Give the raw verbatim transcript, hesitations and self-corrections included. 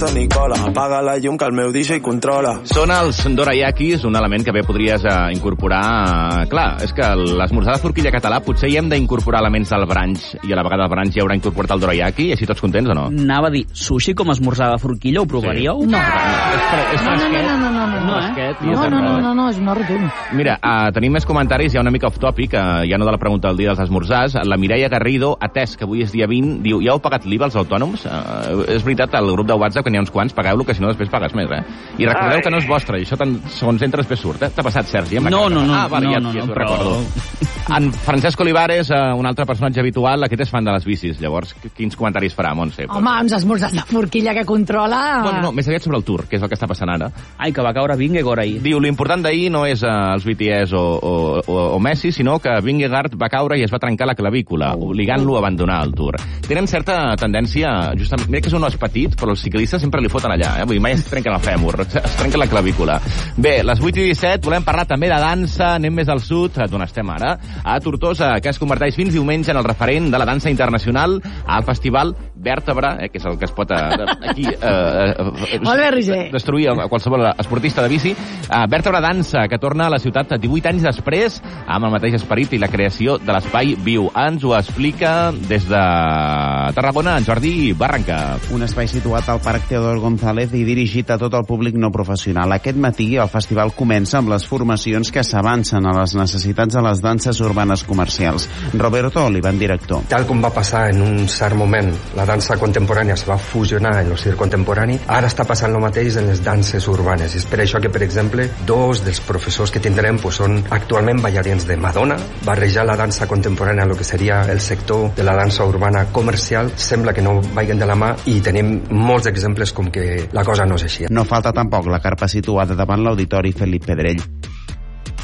Nicola, apaga la llum que el meu D J controla. Són els dorayakis, un element que bé podries uh, incorporar... Uh, clar, és que l'esmorzar de forquilla català potser hi hem d'incorporar elements del brunch i a la vegada el brunch hi haurà incorporat el dorayaki i així tots contents o no? Anava a dir, sushi com esmorzar de forquilla, ho provaríeu? Sí. No. És, fre és no, no, no, no, no, no, no, no, fresquet, no, no, no, no, no, és una rotund. Mira, uh, tenim més comentaris, ja una mica off-topic, uh, ja no de la pregunta del dia dels esmorzars. La Mireia Garrido, atès que avui és dia vint, diu, ja heu pagat l'I V A als autònoms? Uh, és veritat, al grup de WhatsApp, que n'hi ha uns quants, pagueu-lo, que si no després pagues més, eh? I recordeu Ai. que no és vostre, i això tant, segons entra després surt, eh? T'ha passat, Sergi? No, no, no, ah, vale, no, ja, no, ja no, però... recordo. En Francesc Olivares, uh, un altre personatge habitual, aquest és fan de les bicis, llavors, quins comentaris farà, Montse? Home, uns esmorzars de forquilla que controla... Bueno, no, més aviat sobre el Tour, que és el que està passant ara. Ai, que va caure Vingegaard ahir. Diu, l'important d'ahir no és uh, els B T S o, o, o, o Messi, sinó que Vingegaard va caure i es va trencar la clavícula, obligant-lo a abandonar el Tour. Tenen certa tendència, justament, mira que és un os petit, però els ciclistes sempre li foten allà, eh? Vull dir, mai es trenquen el fèmur, es trenquen la clavícula. Bé, les vuit i disset volem parlar també de dansa, anem més al sud, d'on estem ara, a Tortosa, que es converteix fins diumenge en el referent de la dansa internacional al festival Vèrtebra, eh, que és el que es pot eh, aquí eh, eh, Molt bé, Roger. destruir a qualsevol esportista de bici. Eh, Vèrtebra Dansa, que torna a la ciutat divuit anys després, amb el mateix esperit i la creació de l'espai viu. Ens ho explica des de Tarragona, en Jordi Barranca. Un espai situat al Parc Teodor González i dirigit a tot el públic no professional. Aquest matí el festival comença amb les formacions que s'avancen a les necessitats de les danses urbanes comercials. Roberto Olivan, director. Tal com va passar en un cert moment, la dansa contemporània es va fusionar en el circ contemporani, ara està passant el mateix en les danses urbanes. És per això que, per exemple, dos dels professors que tindrem pues, són actualment ballarins de Madonna. Barrejar la dansa contemporània en el que seria el sector de la dansa urbana comercial sembla que no vagin de la mà i tenim molts exemples com que la cosa no és així. No falta tampoc la carpa situada davant l'Auditori Felip Pedrell.